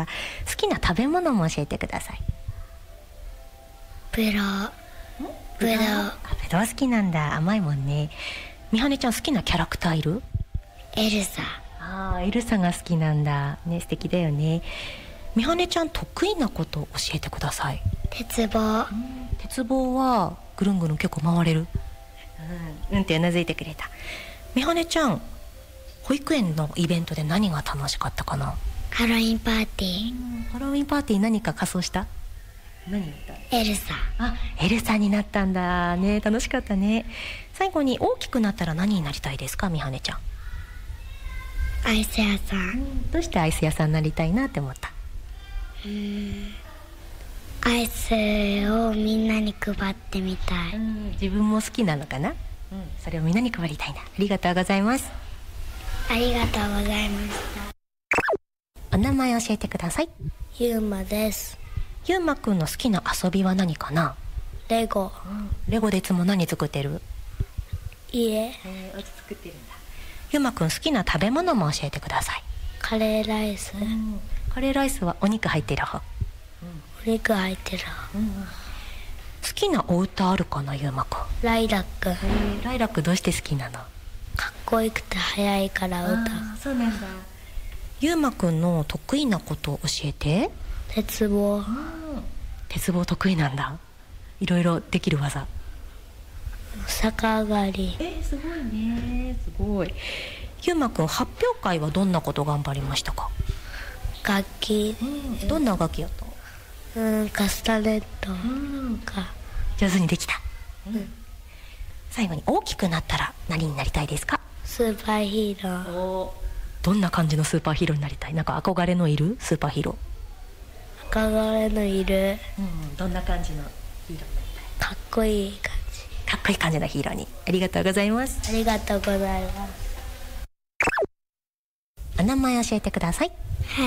だ。好きな食べ物も教えてください。 ブドウ。 ぶどう好きなんだ。甘いもんね。みはねちゃん好きなキャラクターいる？ エルサ。 エルサが好きなんだね。素敵だよね。みはねちゃん得意なこと教えてください。 鉄棒。 鉄棒はぐるんぐるん結構回れる？ってうなずいてくれた。みはねちゃん保育園のイベントで何が楽しかったかな？ ハロウィンパーティー。 ハロウィンパーティー何か仮装した？何やった？ エルサ。 エルサになったんだね。楽しかったね。最後に大きくなったら何になりたいですか、みはねちゃん？ アイス屋さん。 どうしてアイス屋さんになりたいなって思った？ アイスをみんなに配ってみたい。 自分も好きなのかな？それをみんなに配りたいな。ありがとうございます。 ありがとうございました。 お名前教えてください。 ゆうまです。 ゆうまくんの好きな遊びは何かな？ レゴ。 レゴでいつも何作ってる？ 家。 お家作ってるんだ。ゆうまくん好きな食べ物も教えてください。 カレーライス。 カレーライスはお肉入ってる方？ お肉入ってる。 好きなお歌あるかな、ゆうまくん？ ライラック。 ライラックどうして好きなの？ かっこよくて速いから歌う。 そうなんだ。ゆうまくんの得意なことを教えて。 鉄棒。 鉄棒得意なんだ。いろいろできる技。 逆上がり。 すごいね。すごい。ゆうまくん発表会はどんなこと頑張りましたか？ 楽器。 どんな楽器やった？ カスタネットか。 上手にできた。最後に大きくなったら何になりたいですか？ スーパーヒーロー。 どんな感じのスーパーヒーローになりたい？なんか憧れのいるスーパーヒーロー？ 憧れのいる。 どんな感じのヒーローになりたい？ かっこいい感じ。 かっこいい感じのヒーローに。ありがとうございます。 ありがとうございます。 お名前教えてください。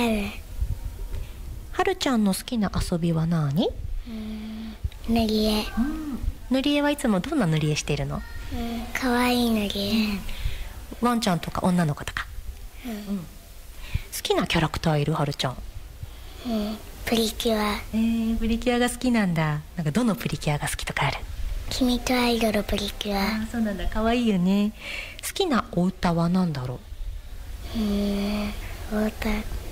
はるちゃんの好きな遊びは何？ 塗り絵。 塗り絵はいつもどんな塗り絵してるの？ かわいい塗り絵。 ワンちゃんとか女の子とか。好きなキャラクターいる？はるちゃん。 プリキュア。 プリキュアが好きなんだ。なんかどのプリキュアが好きとかある？ 君とアイドルプリキュア。 そうなんだ。可愛いよね。好きなお歌は何だろう？ お歌。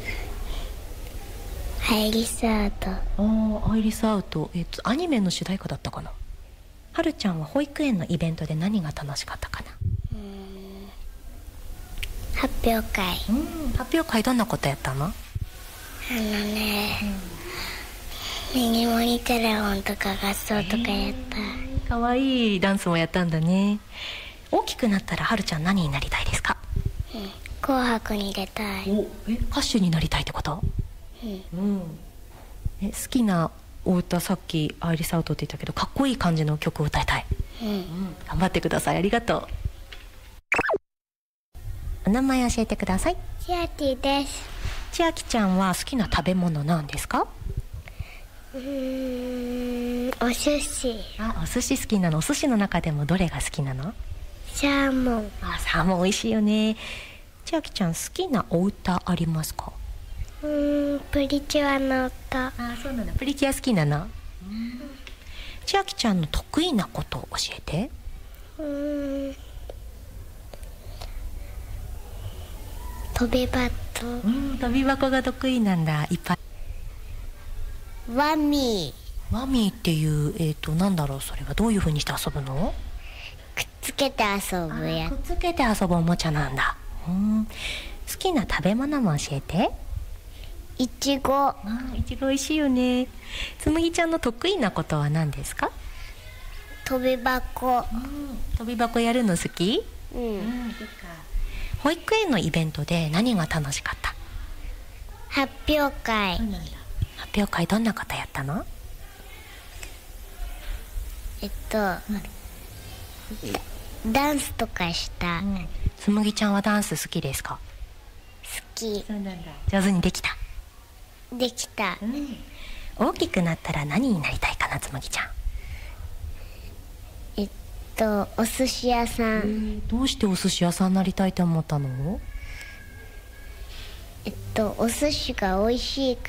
アイリスアウト。 アイリスアウト。アニメの主題歌だったかな。はるちゃんは保育園のイベントで何が楽しかったかな？ 発表会。 発表会どんなことやったの？ ミニモニテレフォンとか合奏とかやった。 かわいいダンスもやったんだね。大きくなったらはるちゃん何になりたいですか？ 紅白に出たい。 歌手になりたいってこと？好きなお歌、さっきアイリスアウトって言ったけどかっこいい感じの曲を歌いたい。頑張ってください。ありがとう。お名前教えてください。 千秋です。 千秋ちゃんは好きな食べ物なんですか？ お寿司。 お寿司好きなの？お寿司の中でもどれが好きなの？ サーモン。 サーモン美味しいよね。千秋ちゃん好きなお歌ありますか？ プリキュアの歌。 そうなんだ。プリキュア好きなの？千秋ちゃんの得意なことを教えて。 飛び箱。 飛び箱が得意なんだ。いっぱい。 ワミっていうなんだろう、それはどういう風にして遊ぶの？ くっつけて遊ぶやくっつけて遊ぶおもちゃなんだ。好きな食べ物も教えて。 いちご。 いちご美味しいよね。つむぎちゃんの得意なことは何ですか？ 飛び箱。 飛び箱やるの好き？保育園のイベントで何が楽しかった？ 発表会。 発表会どんなことやったの？ ダンスとかした。 つむぎちゃんはダンス好きですか？ 好き。 そうなんだ。上手にできた？ できた。 大きくなったら何になりたいかな、つむぎちゃん？ お寿司屋さん。 どうしてお寿司屋さんになりたいと思ったの？ お寿司が美味しいか